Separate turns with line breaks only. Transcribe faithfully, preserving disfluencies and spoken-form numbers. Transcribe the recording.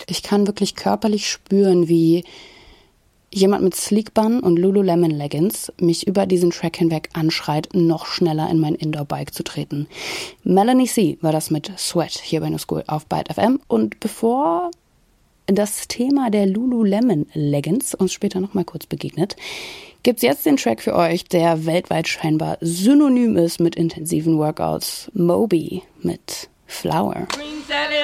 Ich kann wirklich körperlich spüren, wie jemand mit Sleek Bun und Lululemon Leggings mich über diesen Track hinweg anschreit, noch schneller in mein Indoor-Bike zu treten. Melanie C. war das mit Sweat hier bei No School auf Byte F M. Und bevor das Thema der Lululemon Leggings uns später nochmal kurz begegnet, gibt's jetzt den Track für euch, der weltweit scheinbar synonym ist mit intensiven Workouts. Moby mit Flower.